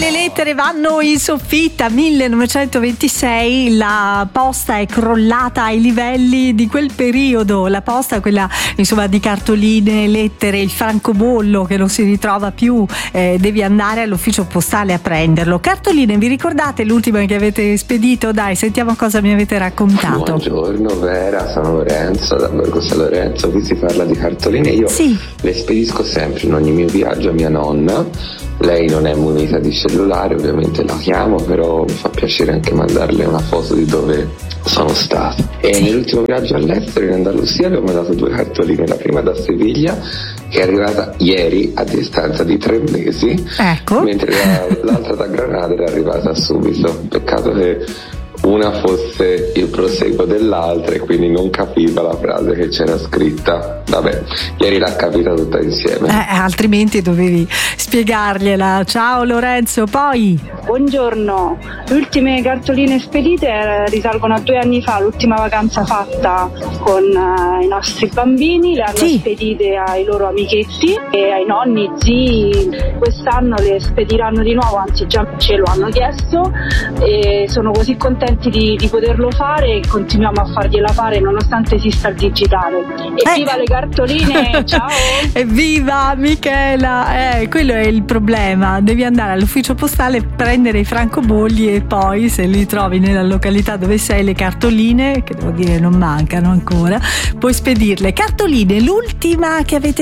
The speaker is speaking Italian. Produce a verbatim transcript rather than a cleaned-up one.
le lettere vanno in soffitta. millenovecentoventisei, la posta è crollata ai livelli di quel periodo. La posta, quella insomma di cartoline, lettere, il francobollo che non si ritrova più, eh, devi andare all'ufficio postale a prenderlo. Cartoline, vi ricordate l'ultima che avete spedito? Dai, sentiamo cosa mi avete raccontato. Buongiorno Vera, sono Lorenzo da Borgo San Lorenzo. Qui si parla di cartoline. Io sì. le spedisco sempre in ogni mio viaggio a mia nonna. Lei non è munita di cellulare, ovviamente la chiamo, però mi fa piacere anche mandarle una foto di dove sono stato. E nell'ultimo viaggio all'estero, in Andalusia, abbiamo mandato due cartoline, la prima da Siviglia, che è arrivata ieri a distanza di tre mesi, ecco. mentre la, l'altra da Granada era arrivata subito. Peccato che una fosse il proseguo dell'altra e quindi non capiva la frase che c'era scritta. Vabbè, ieri l'ha capita tutta insieme. Eh, altrimenti dovevi spiegargliela. Ciao Lorenzo, poi? Buongiorno, le ultime cartoline spedite risalgono a due anni fa, l'ultima vacanza fatta con uh, i nostri bambini, le hanno sì. spedite ai loro amichetti e ai nonni, zii. Quest'anno le spediranno di nuovo, anzi già ce lo hanno chiesto e sono così contenti Di, di poterlo fare e continuiamo a fargliela fare nonostante esista il digitale. Evviva eh. le cartoline, ciao! Evviva Michela! Eh, quello è il problema, devi andare all'ufficio postale, prendere i francobolli e poi se li trovi nella località dove sei, le cartoline, che devo dire non mancano ancora, puoi spedirle. Cartoline, l'ultima che avete